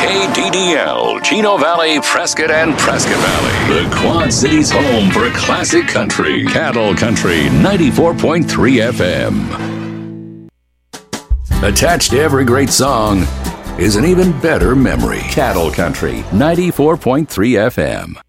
KDDL, Chino Valley, Prescott, and Prescott Valley. The Quad Cities' home for classic country. Cattle Country 94.3 FM. Attached to every great song is an even better memory. Cattle Country 94.3 FM.